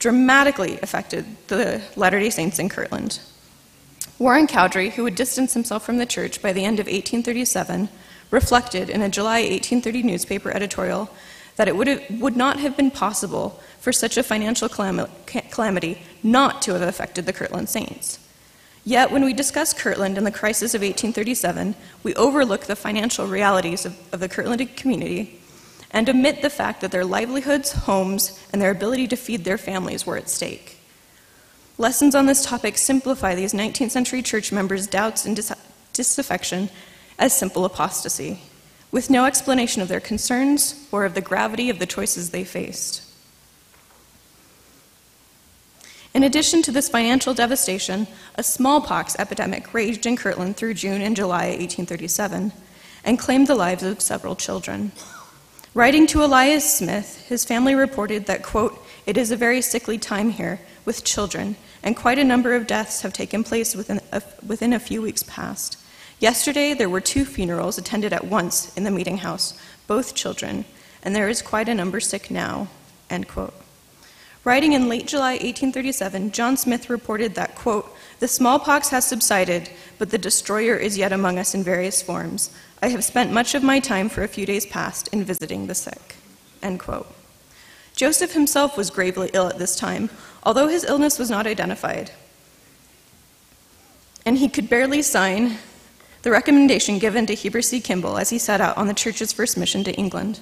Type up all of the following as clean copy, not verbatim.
dramatically affected the Latter-day Saints in Kirtland. Warren Cowdery, who would distance himself from the church by the end of 1837, reflected in a July 1830 newspaper editorial that it would not have been possible for such a financial calamity not to have affected the Kirtland Saints. Yet, when we discuss Kirtland and the crisis of 1837, we overlook the financial realities of the Kirtland community and omit the fact that their livelihoods, homes, and their ability to feed their families were at stake. Lessons on this topic simplify these 19th century church members' doubts and disaffection as simple apostasy, with no explanation of their concerns or of the gravity of the choices they faced. In addition to this financial devastation, a smallpox epidemic raged in Kirtland through June and July 1837 and claimed the lives of several children. Writing to Elias Smith, his family reported that, quote, "It is a very sickly time here with children, and quite a number of deaths have taken place within a few weeks past. Yesterday there were 2 funerals attended at once in the meeting house, both children, and there is quite a number sick now," end quote. Writing in late July 1837, John Smith reported that, quote, "The smallpox has subsided, but the destroyer is yet among us in various forms. I have spent much of my time for a few days past in visiting the sick," end quote. Joseph himself was gravely ill at this time, although his illness was not identified, and he could barely sign the recommendation given to Heber C. Kimball as he set out on the church's first mission to England.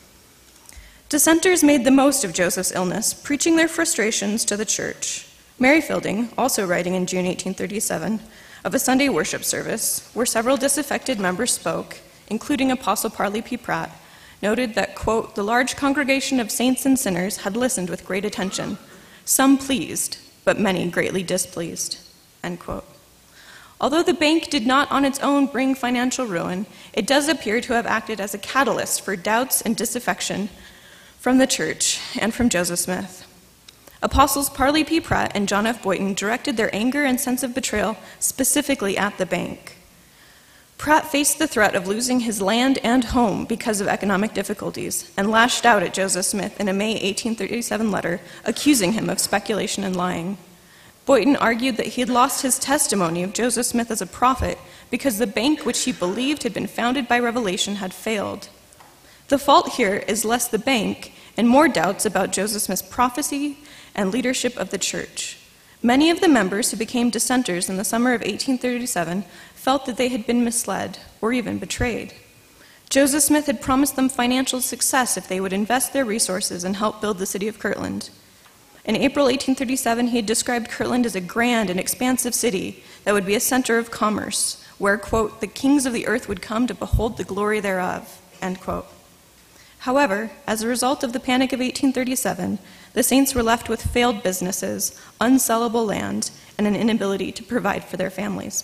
Dissenters made the most of Joseph's illness, preaching their frustrations to the church. Mary Fielding, also writing in June 1837, of a Sunday worship service where several disaffected members spoke, including Apostle Parley P. Pratt, noted that, quote, "The large congregation of saints and sinners had listened with great attention, some pleased, but many greatly displeased," end quote. Although the bank did not on its own bring financial ruin, it does appear to have acted as a catalyst for doubts and disaffection from the church and from Joseph Smith. Apostles Parley P. Pratt and John F. Boynton directed their anger and sense of betrayal specifically at the bank. Pratt faced the threat of losing his land and home because of economic difficulties and lashed out at Joseph Smith in a May 1837 letter accusing him of speculation and lying. Boynton argued that he had lost his testimony of Joseph Smith as a prophet because the bank which he believed had been founded by revelation had failed. The fault here is less the bank and more doubts about Joseph Smith's prophecy and leadership of the church. Many of the members who became dissenters in the summer of 1837 felt that they had been misled or even betrayed. Joseph Smith had promised them financial success if they would invest their resources and help build the city of Kirtland. In April 1837, he had described Kirtland as a grand and expansive city that would be a center of commerce, where, quote, "the kings of the earth would come to behold the glory thereof," end quote. However, as a result of the Panic of 1837, the saints were left with failed businesses, unsellable land, and an inability to provide for their families.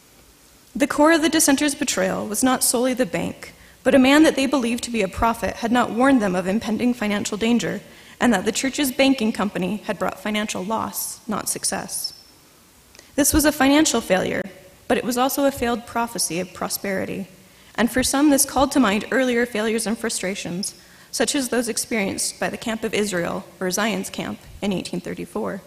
The core of the dissenters' betrayal was not solely the bank, but a man that they believed to be a prophet had not warned them of impending financial danger, and that the church's banking company had brought financial loss, not success. This was a financial failure, but it was also a failed prophecy of prosperity. And for some, this called to mind earlier failures and frustrations, such as those experienced by the Camp of Israel, or Zion's Camp, in 1834.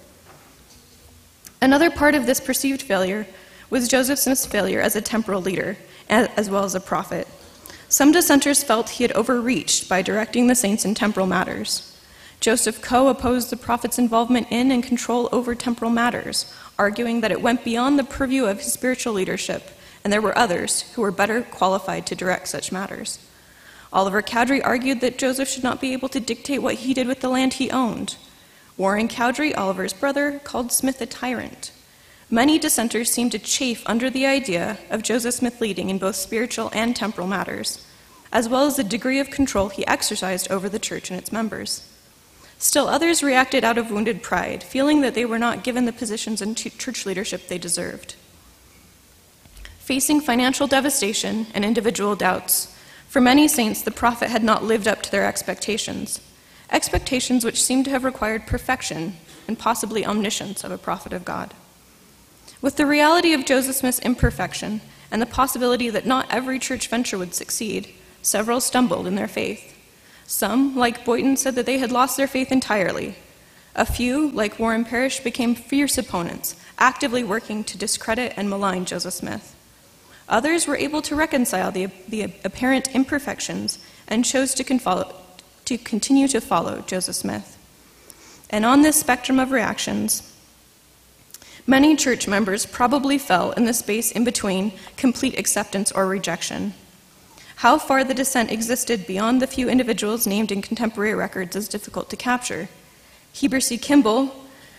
Another part of this perceived failure was Joseph Smith's failure as a temporal leader, as well as a prophet. Some dissenters felt he had overreached by directing the saints in temporal matters. Joseph Coe opposed the prophet's involvement in and control over temporal matters, arguing that it went beyond the purview of his spiritual leadership, and there were others who were better qualified to direct such matters. Oliver Cowdery argued that Joseph should not be able to dictate what he did with the land he owned. Warren Cowdery, Oliver's brother, called Smith a tyrant. Many dissenters seemed to chafe under the idea of Joseph Smith leading in both spiritual and temporal matters, as well as the degree of control he exercised over the church and its members. Still others reacted out of wounded pride, feeling that they were not given the positions in church leadership they deserved. Facing financial devastation and individual doubts, for many saints the prophet had not lived up to their expectations which seemed to have required perfection and possibly omniscience of a prophet of God. With the reality of Joseph Smith's imperfection and the possibility that not every church venture would succeed, several stumbled in their faith. Some, like Boynton, said that they had lost their faith entirely. A few, like Warren Parrish, became fierce opponents, actively working to discredit and malign Joseph Smith. Others were able to reconcile the apparent imperfections and chose to continue to follow Joseph Smith. And on this spectrum of reactions, many church members probably fell in the space in between complete acceptance or rejection. How far the dissent existed beyond the few individuals named in contemporary records is difficult to capture. Heber C. Kimball,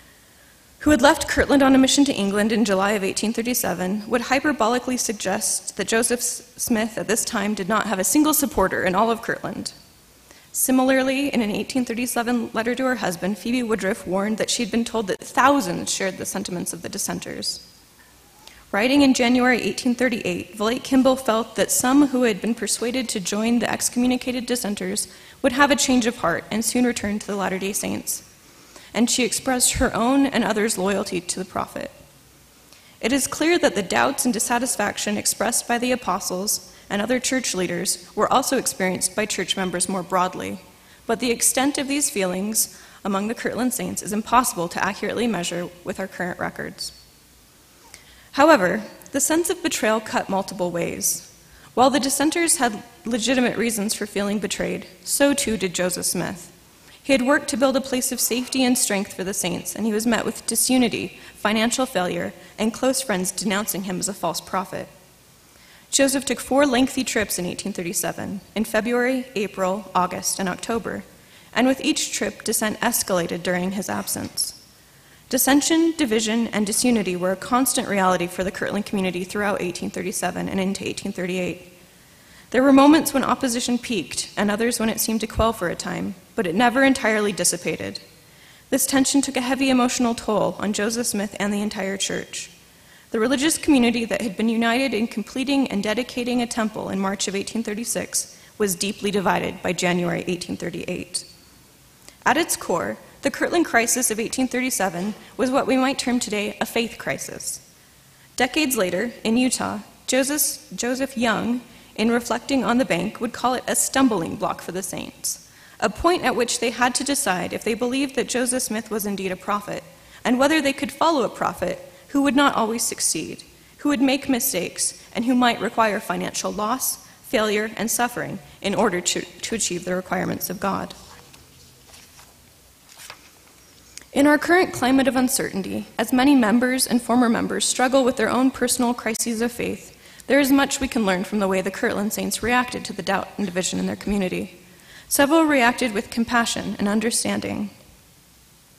who had left Kirtland on a mission to England in July of 1837, would hyperbolically suggest that Joseph Smith at this time did not have a single supporter in all of Kirtland. Similarly, in an 1837 letter to her husband, Phoebe Woodruff warned that she had been told that thousands shared the sentiments of the dissenters. Writing in January 1838, Villate Kimball felt that some who had been persuaded to join the excommunicated dissenters would have a change of heart and soon return to the Latter-day Saints, and she expressed her own and others' loyalty to the prophet. It is clear that the doubts and dissatisfaction expressed by the apostles and other church leaders were also experienced by church members more broadly, but the extent of these feelings among the Kirtland Saints is impossible to accurately measure with our current records. However, the sense of betrayal cut multiple ways. While the dissenters had legitimate reasons for feeling betrayed, so too did Joseph Smith. He had worked to build a place of safety and strength for the saints, and he was met with disunity, financial failure, and close friends denouncing him as a false prophet. Joseph took 4 lengthy trips in 1837, in February, April, August, and October, and with each trip, dissent escalated during his absence. Dissension, division, and disunity were a constant reality for the Kirtland community throughout 1837 and into 1838. There were moments when opposition peaked, and others when it seemed to quell for a time, but it never entirely dissipated. This tension took a heavy emotional toll on Joseph Smith and the entire church. The religious community that had been united in completing and dedicating a temple in March of 1836 was deeply divided by January 1838. At its core, the Kirtland crisis of 1837 was what we might term today a faith crisis. Decades later, in Utah, Joseph Young, in reflecting on the bank, would call it a stumbling block for the saints, a point at which they had to decide if they believed that Joseph Smith was indeed a prophet, and whether they could follow a prophet who would not always succeed, who would make mistakes, and who might require financial loss, failure, and suffering in order to achieve the requirements of God. In our current climate of uncertainty, as many members and former members struggle with their own personal crises of faith, there is much we can learn from the way the Kirtland Saints reacted to the doubt and division in their community. Several reacted with compassion and understanding,